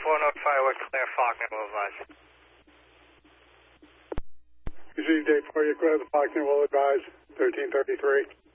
notify what's clear, Faulkner will advise. Received 840, clear the Faulkner will advise, 1333.